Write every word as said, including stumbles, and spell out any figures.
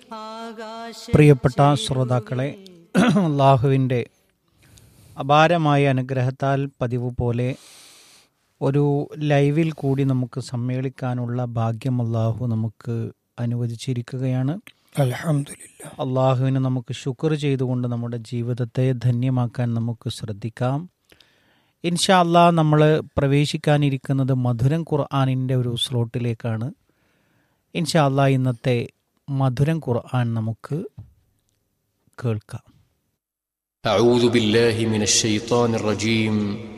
പ്രിയപ്പെട്ട ശ്രോതാക്കളെ, അള്ളാഹുവിൻ്റെ അപാരമായ അനുഗ്രഹത്താൽ പതിവ് പോലെ ഒരു ലൈവിൽ കൂടി നമുക്ക് സമ്മേളിക്കാനുള്ള ഭാഗ്യം അള്ളാഹു നമുക്ക് അനുവദിച്ചിരിക്കുകയാണ്. അൽഹംദുലില്ലാ. അള്ളാഹുവിന് നമുക്ക് ശുക്ർ ചെയ്തുകൊണ്ട് നമ്മുടെ ജീവിതത്തെ ധന്യമാക്കാൻ നമുക്ക് ശ്രദ്ധിക്കാം. ഇൻഷാ അള്ളാഹ് നമ്മൾ പ്രവേശിക്കാനിരിക്കുന്നത് മധുരം ഖുർആനിൻ്റെ ഒരു സ്ലോട്ടിലേക്കാണ്. ഇൻഷാ അള്ളാഹ് ഇന്നത്തെ മധുരം ഖുർആൻ നമുക്ക് കേൾക്കാം. أعوذ بالله من الشيطان الرجيم